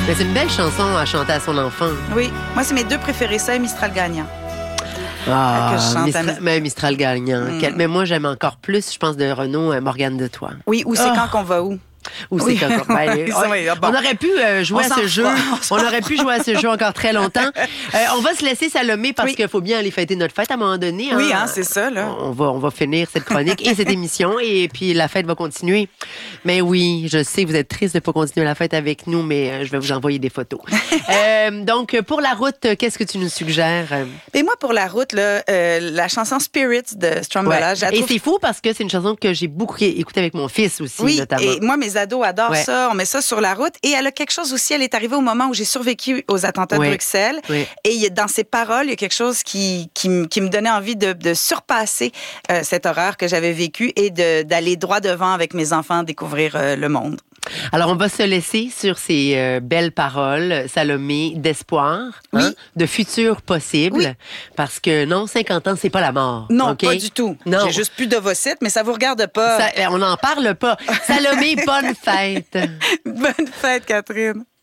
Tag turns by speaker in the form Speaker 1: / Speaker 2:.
Speaker 1: Mais c'est une belle chanson à chanter à son enfant.
Speaker 2: Oui. Moi, c'est mes deux préférés, ça et Mistral gagnant.
Speaker 1: Ah,
Speaker 2: Que je chante
Speaker 1: Mistral gagnant. Mais moi, j'aime encore plus, je pense, de Renaud, Morgane de Toi.
Speaker 2: Oui, ou c'est quand qu'on va où?
Speaker 1: Ou c'est encore. On aurait pu jouer à ce jeu. On aurait pu jouer à ce jeu encore très longtemps. On va se laisser Salomé parce qu'il faut bien aller fêter notre fête à un moment donné.
Speaker 2: Oui, c'est ça, là.
Speaker 1: On va finir cette chronique et cette émission et puis la fête va continuer. Mais oui, je sais que vous êtes triste de ne pas continuer la fête avec nous, mais je vais vous envoyer des photos. Donc, pour la route, qu'est-ce que tu nous suggères?
Speaker 2: Et moi, pour la route, là, la chanson Spirits de Strombella.
Speaker 1: Ouais. Et c'est fou parce que c'est une chanson que j'ai beaucoup écoutée avec mon fils aussi, notamment.
Speaker 2: Et moi, mes ados adorent ça. On met ça sur la route. Et elle a quelque chose aussi. Elle est arrivée au moment où j'ai survécu aux attentats de Bruxelles. Oui. Et dans ses paroles, il y a quelque chose qui me donnait envie de surpasser cette horreur que j'avais vécue et d'aller droit devant avec mes enfants découvrir le monde.
Speaker 1: Alors, on va se laisser sur ces belles paroles, Salomé, d'espoir, de futur possible. Parce que non, 50 ans, c'est pas la mort.
Speaker 2: Non, pas du tout. Non. J'ai juste plus d'ovocytes, mais ça vous regarde pas.
Speaker 1: On n'en parle pas. Salomé, bonne fête.
Speaker 2: Bonne fête, Catherine.